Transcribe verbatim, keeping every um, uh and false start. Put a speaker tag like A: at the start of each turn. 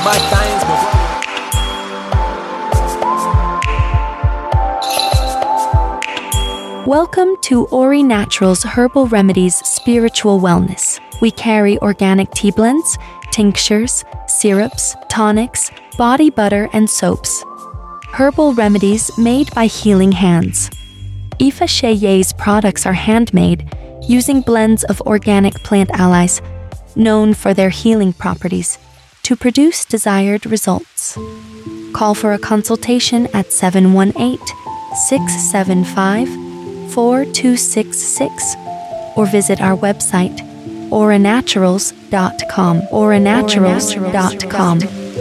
A: bad times, but
B: welcome to Ori Naturals Herbal Remedies Spiritual Wellness. We carry organic tea blends, tinctures, syrups, tonics, body butter, and soaps. Herbal remedies made by healing hands. Ifa Sheye's products are handmade using blends of organic plant allies known for their healing properties to produce desired results. Call for a consultation at seven one eight, six seven five, four two six six or visit our website aura naturals dot com aura naturals dot com.